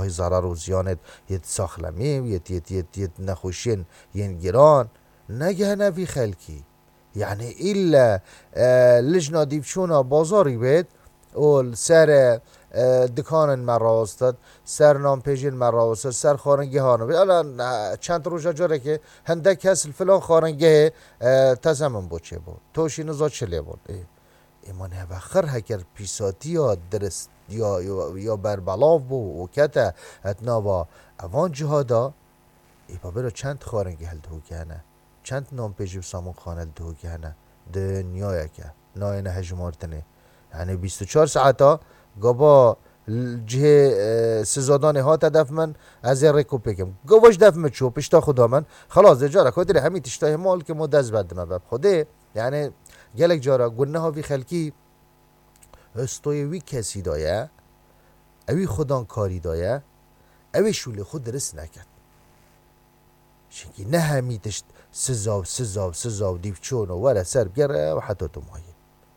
آه ضرر و زیانت یت ساخلمی یت نخوشین ین گران نگه نوی خلکی يعني إلا لجنا ديفشونا بازاري بيت اول سر دکان مرا استاد سر نام پیجین مرا استاد سر خارنگی هانو بید الان چند روزا جاره که هنده کس فلان خارنگی تزمن بوچه بود توشی نزا چله بود ایمان هفخر هکر پیساتی یا درست یا بربلاف بو و کتا اتنا با اوان جهادا ای با برو چند خارنگی هل دهو کنه چند نام پیجی سامون خانه دهو کنه دنیای که ناینه هجمارتنه یعنی 24 ساعتا گابا جه سزادان هات دف من از ریکو پکم گواش دف من چو پشتا خدا من خلاص جارا خودی همین تشتای مال که ما دست بدم باب خوده یعنی گلک جارا گنه ها وی خلکی استوی وی کسی دایه اوی خودان کاری دایه اوی شوله خود درست نکرد شنگی نه همی تشت سزاو دیف چون و ولا سر بگره و حتی تو مایه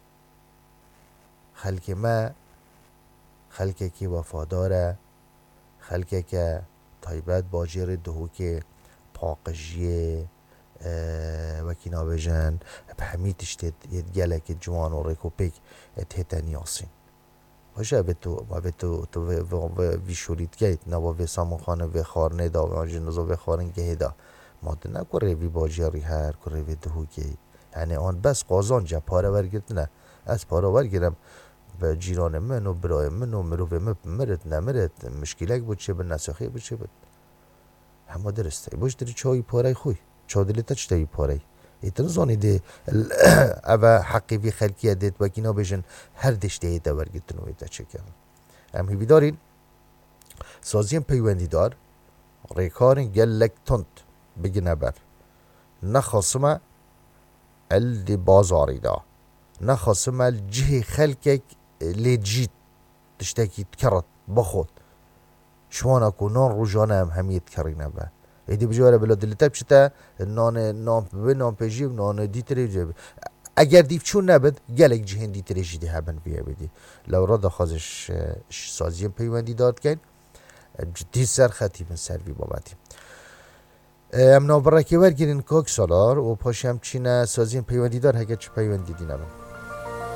خلک ما خلکه که وفاداره خلکه که تایبت باجر دهو که پاقجیه وکی نابجن به همی تشتید یه گلک جوان و ریکو پیک تهتن یاسین باشه به تو ویشولیت گیت نوا وی سامون خانه وی خارنه دا و آنجا نزا وی خارنگه دا ماده نکره وی باجری هر کره وی دهو که یعنی آن بس قازان جا پاره ورگرد نه از پاره ورگرم به جیران من و برای من و مروه مرد نمرد مشکلک بود چه به نساخی بود چه بود همه درسته باش داری چای پاره خوی چا دلیتا چتایی پاره ایتن زانی ده اوه حقی وی خلکیه دیت و کینا بشن هر دشته ایتا ورگتن و ایتا چه کرن هم هیوی دارین سازیم پیوندی دار ریکارین گلک تند بگنه بر نخاصمه ال بازاری دا نخاصمه الجه خلکک لیجیت تشتاكي تكرت بخود شوان اكو نان روجانه هم هميت كرينه با ايدي بجواره بلاد اللي تبشتا نان بيجي نان ديتري جيب اگر دیف چون نبد گلک جهن دیتري جدي هبن بيه بدي لو رضا خازش سازیم پیوندی داد کن جدی سر خطی من سر بی بابتی ام نابرکی ورگیرین کوک سالار و پاشم چینه سازیم پیوندی دار هگه چه پیوندی دی نبن